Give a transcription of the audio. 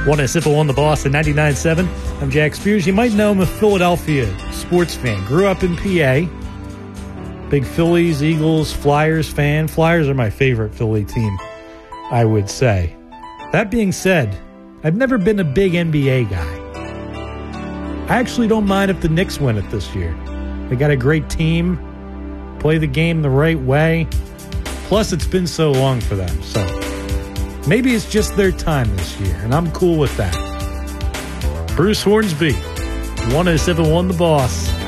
107.1 The Boss at 99.7. I'm Jack Spears. You might know I'm a Philadelphia sports fan. Grew up in PA. Big Phillies, Eagles, Flyers fan. Flyers are my favorite Philly team, I would say. That being said, I've never been a big NBA guy. I actually don't mind if the Knicks win it this year. They got a great team, play the game the right way. Plus, it's been so long for them, so maybe it's just their time this year, and I'm cool with that. Bruce Hornsby, 107.1 The Boss.